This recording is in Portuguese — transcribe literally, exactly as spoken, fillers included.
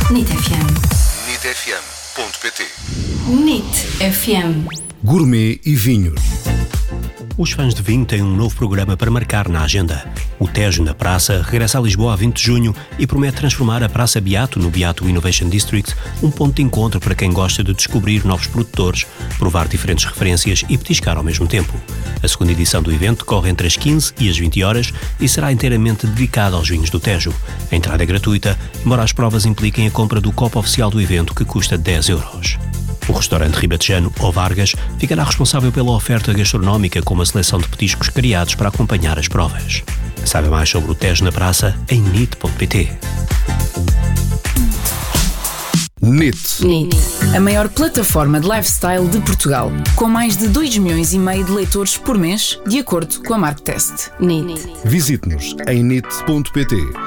N I T F M. N I T F M ponto P T. N I T F M. Gourmet e vinhos. Os fãs de vinho têm um novo programa para marcar na agenda. O Tejo na Praça regressa a Lisboa a vinte de junho e promete transformar a Praça Beato no Beato Innovation District um ponto de encontro para quem gosta de descobrir novos produtores, provar diferentes referências e petiscar ao mesmo tempo. A segunda edição do evento decorre entre as quinze e as vinte horas e será inteiramente dedicada aos vinhos do Tejo. A entrada é gratuita, embora as provas impliquem a compra do copo oficial do evento, que custa dez euros. O restaurante ribatejano O Vargas ficará responsável pela oferta gastronómica com uma seleção de petiscos criados para acompanhar as provas. Saiba mais sobre o Tejo na Praça em N I T ponto P T. N I T. N I T. A maior plataforma de lifestyle de Portugal, com mais de dois milhões e meio de leitores por mês, de acordo com a Marktest. N I T. Visite-nos em N I T ponto P T.